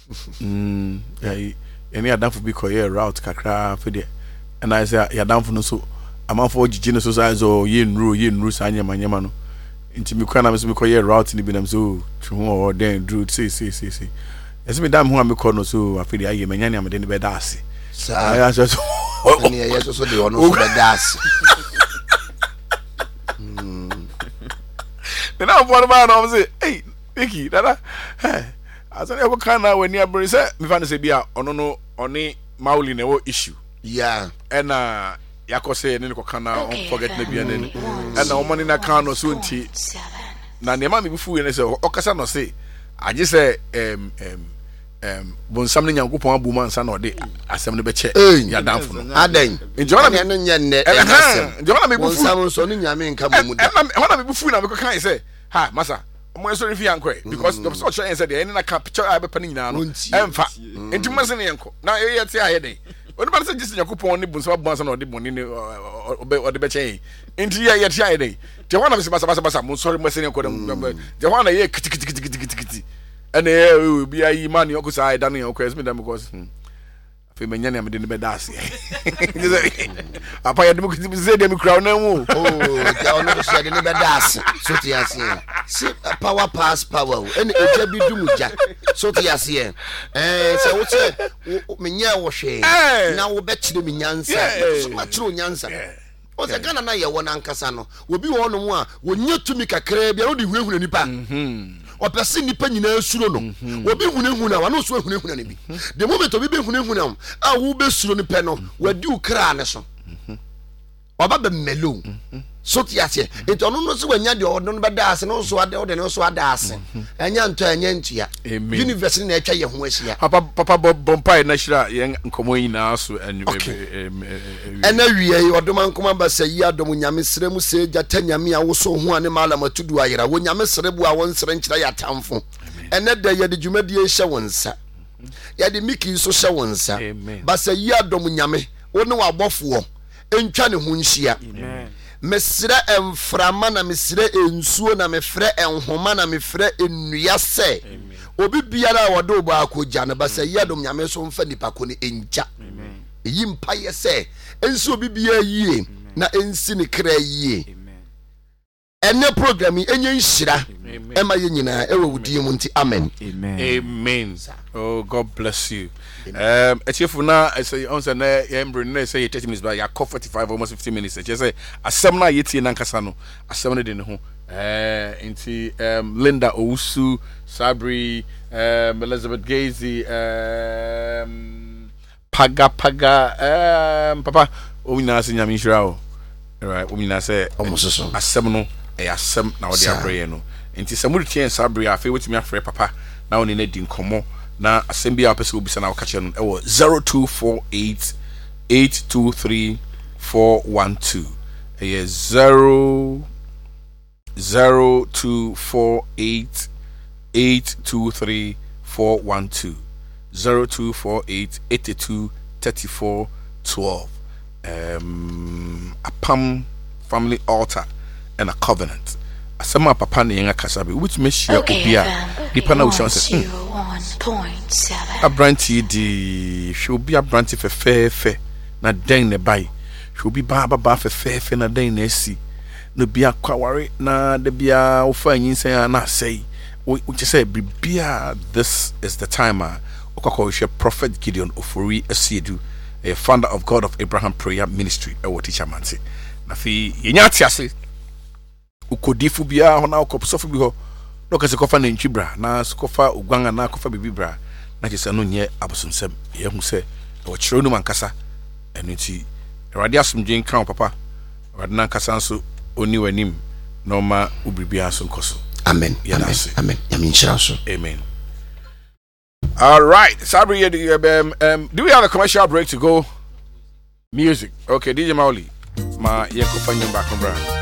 Any adamfo bi koye route kakra fede. And I say yadamfo no so amanfo gigi no so size or ye nru sa nyama no. Inti mi kwa na me koye route ni bi nam so twu or den drew say. Ese me dam ho am ko no so afede aye manya ne am de ne be da ase. Sa so ni yeso so de ono so be da ase. Then I'm one man I say, hey, Vicky, dada. Hey. I said I go kana when you bring say me fan say bia ono no oni mauli ne wo issue. Yeah. And yakose ne ko kana on forget me bia ne. And na money na kan no so nti. Na ne ma me bifu ne say okasa no say age say bonsam ne nyankopon abuma nsa na ode asem ne be che ya danfo no. Aden. Njona me no nye ne. Njona me bifu. Bonsam so no nyame nka mu da. Wana me bifu na me ko kan say, ha masa mo so refi yankwe because the so sure said any na capture I be pani nyina no emfa enti mo se ne yanko na ye te aye den oni ba se gisi yakopon ne bunso abansa na ode boni ne ode be chen enti ye te aye den je wana be se basa mo sorry mo se ne yanko je wana ye kiti ene ye bi ayi man yanko sa aye dan yanko es me dem because fe menya ne am de ne be das apa ya dem kuti se dem kra na mu ja ono do se de ne be das so ti ase power pass power ene eja bi dumuja so ti ase se wo che menya wo hwe na wo be kire me nyansa so ma kire nyansa o se kana na ye wo na nkasa no obi wo no mu a wonya tumi kakra bia wo de huehuna nipa opese nipa nyina asuro no obi hunehuna wa no so hunehuna ne bi the moment obi be hunehuna a wo be suro ne pe no wadi ukra ne so oba be melo so tiase eto no so wanya de odon no be daase no so ade ode no so adaase enya nto enya ntua university na etwa ye ho asia papa bompai na hira ye nkomo nyina so ena wie odom ankoma ba sayi adom nyame sere mu se jata nyame a wo so ho ane malama tudu ayera wo nyame sere bu a won sere nkyira ya tamfo ena da ye de dwumadi hye wonsa ye de miki so hye wonsa ba sayi adom nyame wo ne wa bofo entwa ne ho nhia mesre emframa na mesre ensuo na mefre enhoma na mefre ennua se obi biara wode obo akogya na basa yadom nyame so mfa nipa ko ne enja eyi mpa ye se ensuo obi bia yie na ensi ne kra yie ene program enye nhira ema ye nyina ewe wudie mu nti amen oh God bless you echefu na say on say na embre na say 30 minutes ba ya 45 almost 50 minutes say asem na yetie na nkasa no asem na de ne ho nti Linda Owusu Sabri Elizabeth Gazy paga papa omina se nyame hira o right omina se omososo asem no asem na ode abreye no nti se mu retien Sabri afa wetimi afre papa na oni na di nkomo na assembly apese obisa na wakache no ewo 0248 823 412 0248 823 412 0248 82 34 12 Apam family altar and a covenant asema papa na yenga kasabe which me share obia nipa na wo say abranti di shobi abranti fe na den ne bai shobi ba fe na den na si no bia kwaware na de bia wo fa nyinsan na say wo say bibia this is the time okakọ hwe prophet Gideon Ofori Asiedu a founder of God of Abraham Prayer Ministry e wo teacher manse na fi yenya tiase ukodifu bia hona ukopsofu bi ho no kase kofa na ntwibra na kofa ogwan na kofa bibibra na kese no nye abosomsem ye hu se o kire no mankasa eno ti Awurade asomdwen kan papa Awurade na nkasa nso oni wanim no ma ubribia so nkoso amen amen yamin shira so amen. All right, Sabri, do we have a commercial break to go? Music. Okay, DJ Mauli. Ma yeko fanyo back on brand.